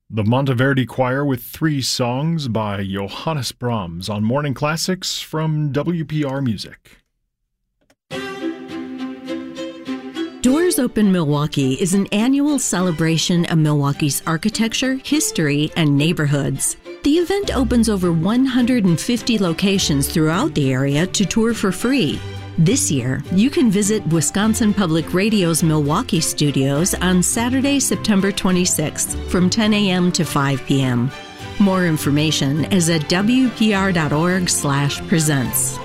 The Monteverdi Choir with 3 songs by Johannes Brahms on Morning Classics from WPR Music. Doors Open Milwaukee is an annual celebration of Milwaukee's architecture, history, and neighborhoods. The event opens over 150 locations throughout the area to tour for free. This year, you can visit Wisconsin Public Radio's Milwaukee studios on Saturday, September 26th from 10 a.m. to 5 p.m. More information is at wpr.org/presents.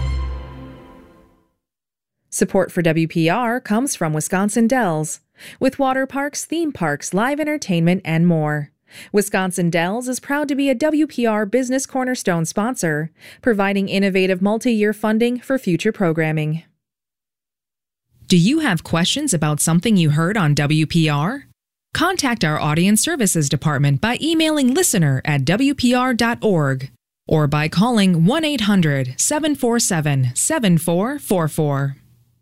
Support for WPR comes from Wisconsin Dells, with water parks, theme parks, live entertainment, and more. Wisconsin Dells is proud to be a WPR Business Cornerstone sponsor, providing innovative multi-year funding for future programming. Do you have questions about something you heard on WPR? Contact our Audience Services Department by emailing listener@wpr.org or by calling 1-800-747-7444.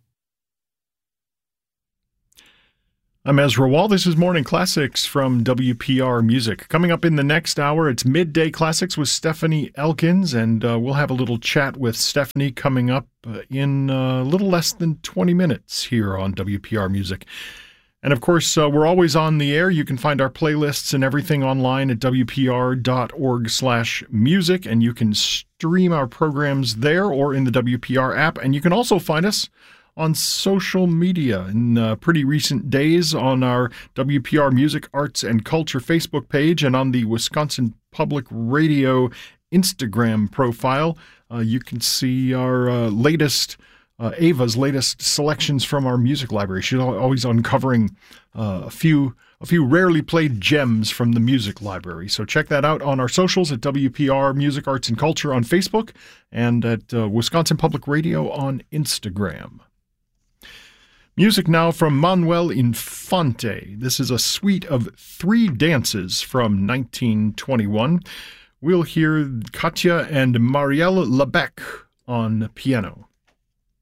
I'm Ezra Wall. This is Morning Classics from WPR Music. Coming up in the next hour, it's Midday Classics with Stephanie Elkins, and we'll have a little chat with Stephanie coming up in a little less than 20 minutes here on WPR Music. And of course, we're always on the air. You can find our playlists and everything online at wpr.org/music, and you can stream our programs there or in the WPR app. And you can also find us on social media in pretty recent days on our WPR Music, Arts, and Culture Facebook page and on the Wisconsin Public Radio Instagram profile. You can see our Ava's latest selections from our music library. She's always uncovering a few rarely played gems from the music library. So check that out on our socials at WPR Music, Arts, and Culture on Facebook and at Wisconsin Public Radio on Instagram. Music now from Manuel Infante. This is a suite of 3 dances from 1921. We'll hear Katja and Marielle Lebec on piano.